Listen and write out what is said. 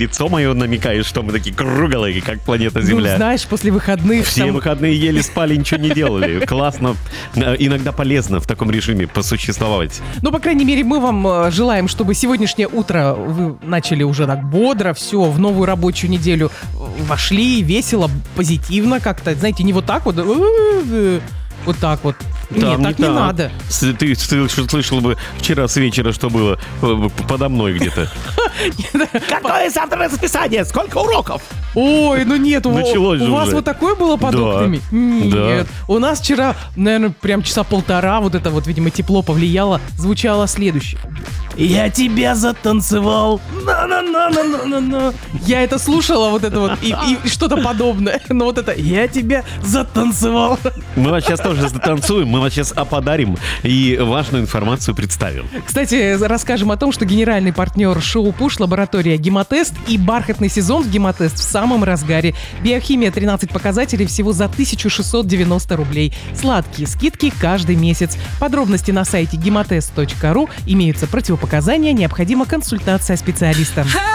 лицо мое намекаешь, что мы такие круглые, как планета Земля? Ну, знаешь, после выходных... Все выходные ели, спали, ничего не делали. Классно. Иногда полезно в таком режиме посуществовать. Ну, по крайней мере, мы вам желаем, чтобы сегодняшнее утро вы начали уже так бодро, все, в новую рабочую неделю вошли, весело, позитивно как-то. Знаете, не вот так вот, вот так вот. Нет, так не надо. Ты слышал бы вчера с вечера, что было подо мной где-то. Какое завтра расписание? Сколько уроков? Ой, ну нет, у вас уже. вот такое было под окнами? Нет. У нас вчера, наверное, прям часа полтора вот это вот, видимо, тепло повлияло, звучало следующее. Я тебя затанцевал. На-на-на-на-на-на. Я это слушала, вот это вот, и что-то подобное. Но вот это, я тебя затанцевал. Мы вас сейчас тоже затанцуем, мы вас сейчас оподарим и важную информацию представим. Кстати, расскажем о том, что генеральный партнер шоу «Пуш» лаборатория «Гемотест» и бархатный сезон в «Гемотест» в самом разгаре. Биохимия 13 показателей всего за 1690 рублей. Сладкие скидки каждый месяц. Подробности на сайте gemotest.ru. Имеются противопоказания, необходима консультация специалиста.